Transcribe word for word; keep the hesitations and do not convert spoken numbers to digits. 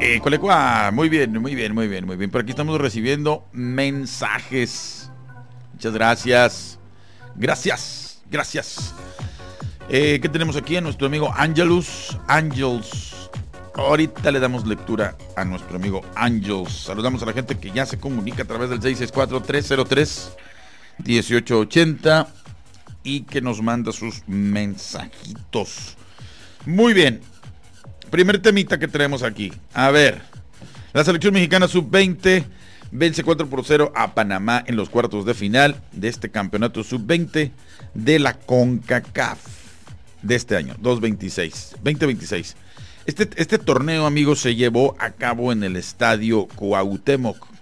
Eh, Colecua, muy bien, muy bien, muy bien, muy bien. Por aquí estamos recibiendo mensajes. Muchas gracias. Gracias, gracias. Eh, ¿Qué tenemos aquí? A nuestro amigo Angelus. Angels. Ahorita le damos lectura a nuestro amigo Angels. Saludamos a la gente que ya se comunica a través del seis seis cuatro, tres cero tres, uno ocho ocho cero y que nos manda sus mensajitos. Muy bien. Primer temita que traemos aquí. A ver. La selección mexicana sub veinte vence cuatro por cero a Panamá en los cuartos de final de este campeonato sub veinte de la CONCACAF de este año, dos mil veintiséis, veinte veintiséis. Este, este torneo, amigos, se llevó a cabo en el estadio Cuauhtémoc.